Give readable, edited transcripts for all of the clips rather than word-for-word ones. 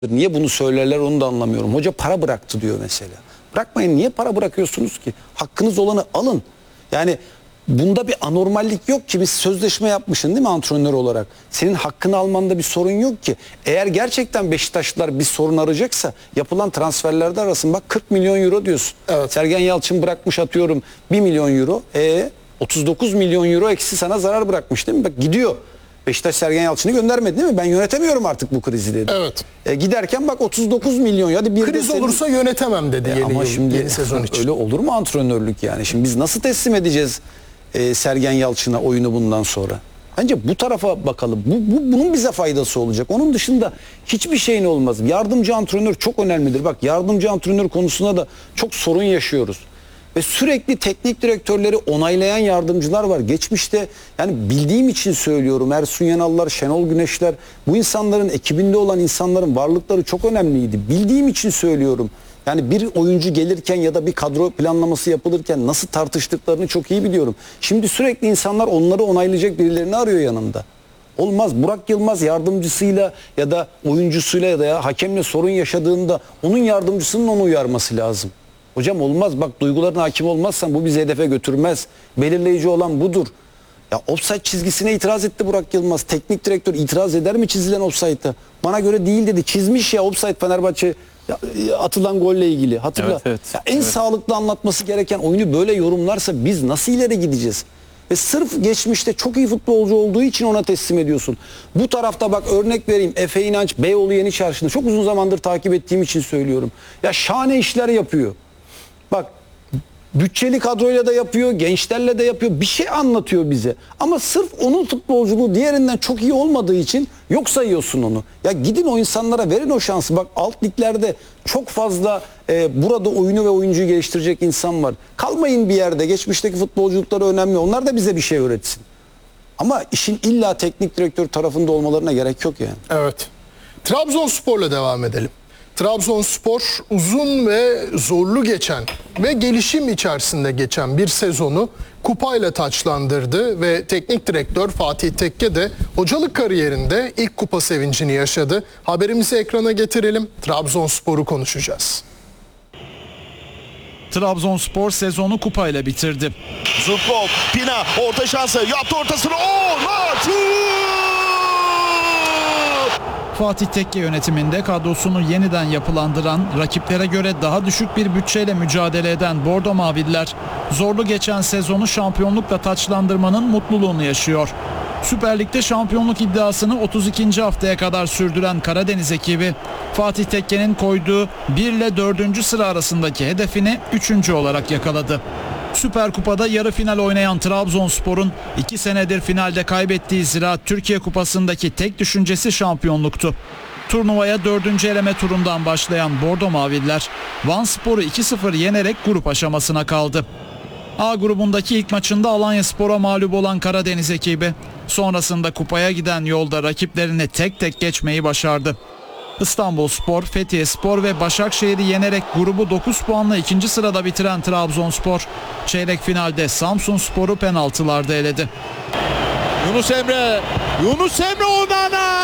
Niye bunu söylerler onu da anlamıyorum. Hoca para bıraktı diyor mesela. Bırakmayın, niye para bırakıyorsunuz ki? Hakkınız olanı alın. Yani bunda bir anormallik yok ki. Biz sözleşme yapmışsın değil mi antrenör olarak? Senin hakkını almanda bir sorun yok ki. Eğer gerçekten Beşiktaşlılar bir sorun arayacaksa yapılan transferlerde arasın. Bak 40 milyon euro diyorsun. Evet. Sergen Yalçın bırakmış atıyorum 1 milyon euro. 39 milyon euro eksi sana zarar bırakmış değil mi? Bak gidiyor. Beşiktaş Sergen Yalçın'ı göndermedi değil mi? Ben yönetemiyorum artık bu krizi dedi. Evet. Giderken bak 39 milyon. Hadi bir Kriz olursa yönetemem dedi yeni sezon için. Öyle olur mu antrenörlük yani? Şimdi biz nasıl teslim edeceğiz Sergen Yalçın'a oyunu bundan sonra? Bence bu tarafa bakalım. Bunun bize faydası olacak. Onun dışında hiçbir şeyin olmaz. Yardımcı antrenör çok önemlidir. Bak yardımcı antrenör konusunda da çok sorun yaşıyoruz. Ve sürekli teknik direktörleri onaylayan yardımcılar var. Geçmişte yani bildiğim için söylüyorum, Ersun Yanallar, Şenol Güneşler, bu insanların ekibinde olan insanların varlıkları çok önemliydi. Bildiğim için söylüyorum. Yani bir oyuncu gelirken ya da bir kadro planlaması yapılırken nasıl tartıştıklarını çok iyi biliyorum. Şimdi sürekli insanlar onları onaylayacak birilerini arıyor yanında. Olmaz. Burak Yılmaz yardımcısıyla ya da oyuncusuyla ya da hakemle sorun yaşadığında onun yardımcısının onu uyarması lazım. Hocam olmaz, bak duygularına hakim olmazsan bu bizi hedefe götürmez. Belirleyici olan budur. Ya offside çizgisine itiraz etti Burak Yılmaz. Teknik direktör itiraz eder mi çizilen offside'a? Bana göre değil dedi. Çizmiş ya offside Fenerbahçe atılan golle ilgili. Hatırla. Evet. Ya en sağlıklı anlatması gereken oyunu böyle yorumlarsa biz nasıl ileri gideceğiz? Ve sırf geçmişte çok iyi futbolcu olduğu için ona teslim ediyorsun. Bu tarafta bak örnek vereyim. Efe İnanç Beyoğlu Yeni Çarşı'nda çok uzun zamandır takip ettiğim için söylüyorum. Ya şahane işler yapıyor. Bak bütçeli kadroyla da yapıyor, gençlerle de yapıyor. Bir şey anlatıyor bize. Ama sırf onun futbolculuğu diğerinden çok iyi olmadığı için yok sayıyorsun onu. Ya gidin o insanlara verin o şansı. Bak alt liglerde çok fazla burada oyunu ve oyuncuyu geliştirecek insan var. Kalmayın bir yerde. Geçmişteki futbolculukları önemli. Onlar da bize bir şey öğretsin. Ama işin illa teknik direktör tarafında olmalarına gerek yok yani. Evet. Trabzonspor'la devam edelim. Trabzonspor uzun ve zorlu geçen ve gelişim içerisinde geçen bir sezonu kupayla taçlandırdı ve teknik direktör Fatih Tekke de hocalık kariyerinde ilk kupa sevincini yaşadı. Haberimizi ekrana getirelim. Trabzonspor'u konuşacağız. Trabzonspor sezonu kupayla bitirdi. Zubkov, Pina orta şansı yaptı ortasını. Fatih Tekke yönetiminde kadrosunu yeniden yapılandıran, rakiplere göre daha düşük bir bütçeyle mücadele eden Bordo Maviller, zorlu geçen sezonu şampiyonlukla taçlandırmanın mutluluğunu yaşıyor. Süper Lig'de şampiyonluk iddiasını 32. haftaya kadar sürdüren Karadeniz ekibi, Fatih Tekke'nin koyduğu 1 ile 4. sıra arasındaki hedefini 3. olarak yakaladı. Süper Kupa'da yarı final oynayan Trabzonspor'un 2 senedir finalde kaybettiği Ziraat Türkiye Kupası'ndaki tek düşüncesi şampiyonluktu. Turnuvaya 4. eleme turundan başlayan Bordo Maviller, Vanspor'u 2-0 yenerek grup aşamasına kaldı. A grubundaki ilk maçında Alanyaspor'a mağlup olan Karadeniz ekibi, sonrasında kupaya giden yolda rakiplerini tek tek geçmeyi başardı. İstanbulspor, Fethiyespor ve Başakşehir'i yenerek grubu 9 puanla 2. sırada bitiren Trabzonspor, çeyrek finalde Samsunspor'u penaltılarda eledi. Yunus Emre Onana!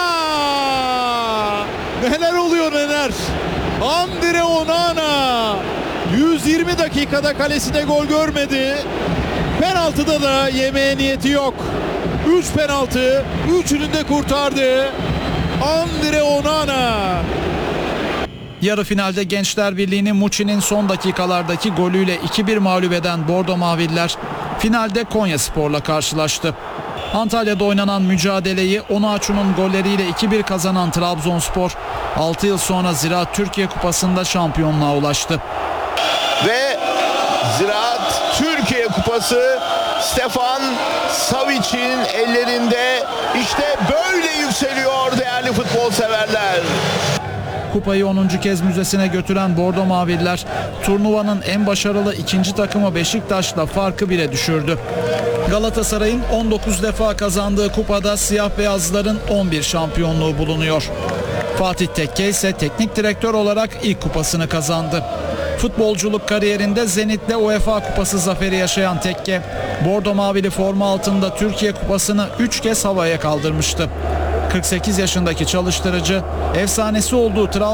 Neler oluyor neler? Andre Onana 120 dakikada kalesinde gol görmedi. Penaltıda da yemeye niyeti yok. 3 penaltı, 3'ünü de kurtardı. Andre Onana. Yarı finalde Gençler Birliği'ni Muçi'nin son dakikalardaki golüyle 2-1 mağlup eden Bordo Maviller, finalde Konyaspor'la karşılaştı. Antalya'da oynanan mücadeleyi Onuachu'nun golleriyle 2-1 kazanan Trabzonspor, 6 yıl sonra Ziraat Türkiye Kupası'nda şampiyonluğa ulaştı. Ve Ziraat Türkiye Kupası Stefan Savic'in ellerinde. İşte böyle yükseliyor değerli futbol severler. Kupayı 10. kez müzesine götüren Bordo Maviller, turnuvanın en başarılı ikinci takımı Beşiktaş'la farkı 1'e düşürdü. Galatasaray'ın 19 defa kazandığı kupada siyah beyazların 11 şampiyonluğu bulunuyor. Fatih Tekke ise teknik direktör olarak ilk kupasını kazandı. Futbolculuk kariyerinde Zenit'le UEFA Kupası zaferi yaşayan Tekke, Bordo Mavili forma altında Türkiye Kupası'nı 3 kez havaya kaldırmıştı. 48 yaşındaki çalıştırıcı, efsanesi olduğu Trabzon